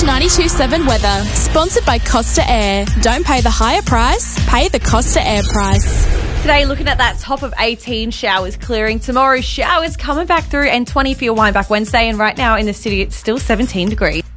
92.7 weather. Sponsored by Costa Air. Don't pay the higher price, pay the Costa Air price. Today, looking at that top of 18, showers clearing. Tomorrow, showers coming back through, and 20 for your wind back Wednesday. And right now in the city, it's still 17 degrees.